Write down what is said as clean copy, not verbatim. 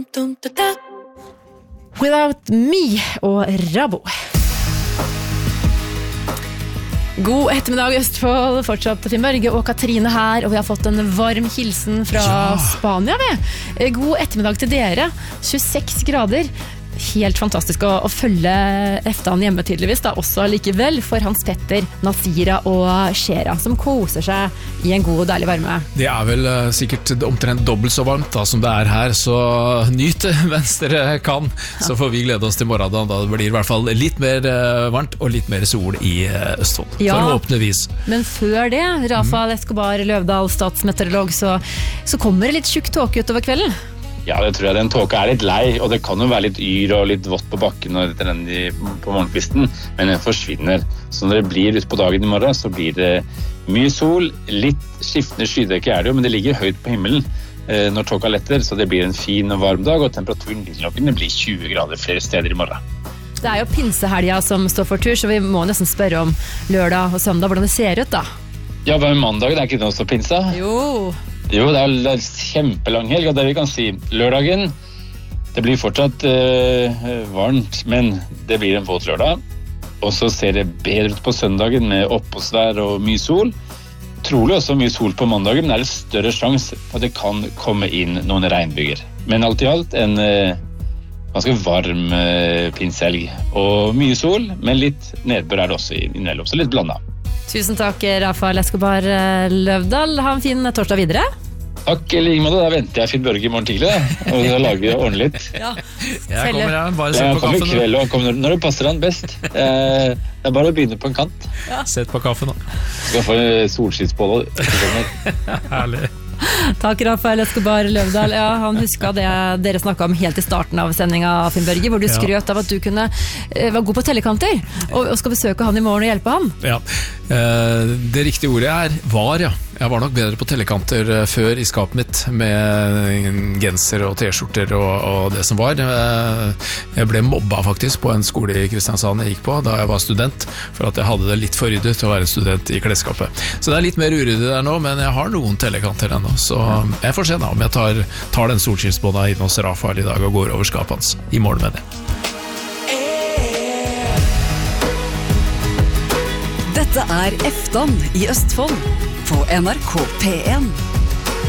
Without Me og Rabo. God ettermiddag Østfold, fortsatt Finn Børge og Katrine her, og vi har fått en varm hilsen fra Spania. God ettermiddag til dere, 26 grader. Helt fantastisk å følge Eftan hjemme tydeligvis da, også likevel for Hans Petter, Nasira og Shera, som koser seg i en god og deilig varme. Det vel sikkert omtrent dobbelt så varmt da, som det her, så nyt mens dere kan. Så får vi glede oss til morgenen, da det blir i hvert fall litt mer varmt og litt mer sol i Østfold. Ja, forhåpentligvis. Men før det, Rafael Escobar Løvdahl, statsmeteorolog, så kommer det litt tjukk tåke utover kvelden. Ja, det tror jeg. Den tåka litt lei, og det kan jo være litt yr og litt vått på bakken og litt rendig på morgenkvisten, men den forsvinner. Så når det blir ut på dagen i morgen, så blir det mye sol, litt skiftende skydekke det jo, men det ligger høyt på himmelen når tåka letter, så det blir en fin og varm dag, og temperaturen blir 20 grader flere steder i morgen. Det jo pinsehelga som står for tur, så vi må nesten spørre om lørdag og søndag, hvordan det ser ut da? Ja, hva med mandagen? Det ikke noe så pinsa? Jo, det er kjempelang helg, og det vi kan si, lørdagen, det blir fortsatt varmt, men det blir en våt lørdag, og så ser det bedre ut på søndagen med oppholdsvær og mye sol. Trolig også mye sol på mandagen, men det en større sjanse at det kan komme inn noen regnbyger. Men alt i alt en ganske varm pinsehelg, og mye sol, men litt nedbør det også innimellom, så litt blandet. Tusen takk, Rafael Escobar Løvdahl. Ha en fin torsdag videre. Takk, i like måte. Da venter jeg Finn Børge i morgen tidlig, og da lager vi ordentlig litt. Ja, jeg kommer bare sett på kaffen. I kveld, og kommer når det passer han best. Det bare å begynne på en kant. Ja. Sett på kaffen nå. Skal få solskinnsbolle. Herlig. Takk, Rafael Escobar Løvdahl. Ja, han husket det dere snakket om helt i starten av sendingen, Finn Børge, hvor du skrøt av at du var god på tellekanter, og skal besøke han i morgen og hjelpe han. Ja, det riktige ordet var, ja. Jeg var nok bedre på tellekanter før i skapet mitt, med genser og t-skjorter og det som var. Jeg ble mobba faktisk på en skole i Kristiansand jeg gikk på da jeg var student, for at jeg hadde det litt for ryddet til å være student i klesskapet. Så det litt mer uryddig der nå, men jeg har noen tellekanter ennå, så jeg får se da om jeg tar den solskinnsbånda inn hos Rafael i dag og går over skapet hans i morgen med det. Dette Eftan i Østfold på NRK P1.